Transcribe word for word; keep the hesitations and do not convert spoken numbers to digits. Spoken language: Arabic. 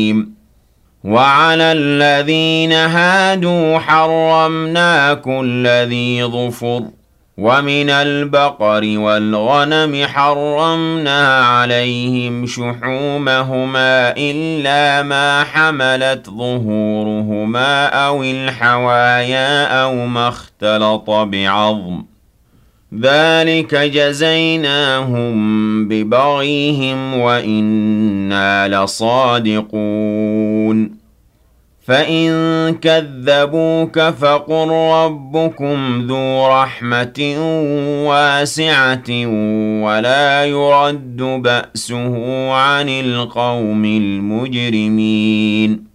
وعلى الذين هادوا حرمنا كل ذي ظفر ومن البقر والغنم حرمنا عليهم شحومهما إلا ما حملت ظهورهما أو الحوايا أو ما اختلط بعظم ذلك جزيناهم ببغيهم وإنا لصادقون فإن كذبوك فقل ربكم ذو رحمة واسعة ولا يرد بأسه عن القوم المجرمين